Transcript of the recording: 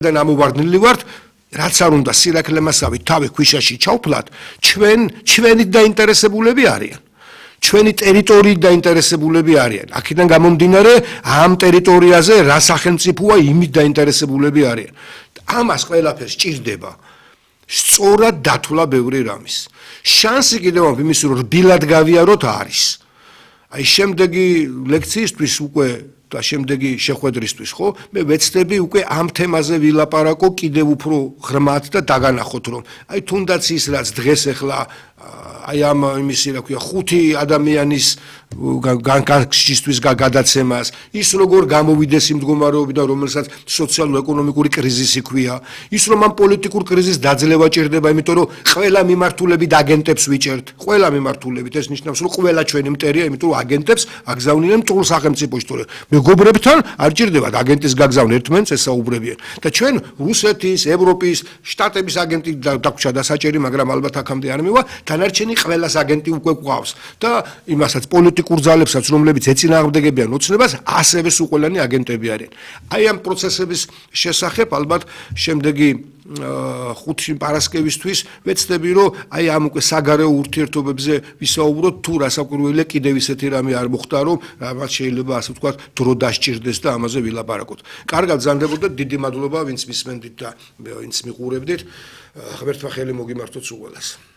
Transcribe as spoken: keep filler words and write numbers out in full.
და ამოვარდნილი ვართ, რაც არ უნდა სირაქლემასავით თავი ქვიშაში ჩავფლათ, ჩვენ ჩვენი დაინტერესებულები არიან. ჩვენი ტერიტორიით დაინტერესებულები არიან. აქედან გამომდინარე, ამ ტერიტორიაზე რა სახელმწიფოა, იმით დაინტერესებულები არიან. ამას ყველაფერს ჭირდება სწორად დათვლა ბევრი რამის. შანსი კიდევ ამ იმის რომ რბილად გავიაროთ არის. აი შემდეგი ლექციისთვის უკვე და შემდეგი შეხვედრისთვის ხო მე ვეცდები უკვე ამ თემაზე ვილაპარაკო კიდევ უფრო ღრმად და დაგანახოთ რომ აი თუნდაც ის რაც დღეს ახლა აი ამ იმისი რა ქვია ხუთი ადამიანის განკარგისთვის გადაცემას ის როგორ გამოვიდეს იმ მდგომარეობიდან რომელსაც სოციალურ-ეკონომიკური კრიზისი ქვია ის რომ ამ პოლიტიკურ კრიზისს დაძლევა ჭირდება იმიტომ რომ ყველა მიმართულებით აგენტებს ვიჭერთ ყველა მიმართულებით ეს ნიშნავს რომ ყველა ჩვენი მტერია იმიტომ რომ აგენტებს აგზავნიან მტყუր სახელმწიფოში თორე მეგობრებთან არ ჭირდებათ აგენტის გაგზავნა ერთმანეთს ესაუბრებიან და ჩვენ რუსეთის, ევროპის, შტატების აგენტი დაგვრჩა და საჭირი მაგრამ ალბათ აქამდე არ მივა დანარჩენი ყველას აგენტი უკვე გვყავს და იმასაც პოლიტიკურ ძალებსაც რომლებიც ეწინააღმდეგებიან ოცნებას ასევე სულ აგენტები არიან აი ამ პროცესების შესახებ ალბათ შემდეგი ხუთი პარასკევისთვის ვეცდები რომ აი ამ უკვე საგარეო ურთიერთობებზე ვისაუბროთ თუ რასაკვირველია კიდევ ისეთი რამე არ მოხდა რომ რაღაც შეიძლება ასე ვთქვათ დრო დასჭირდეს და ამაზე ვილაპარაკოთ კარგად გზანდებოდა დიდი მადლობა ვინც მისმენდით და ვინც მიყურებდით ღმერთმა ხელი მოგიმართოთ სულ ყველას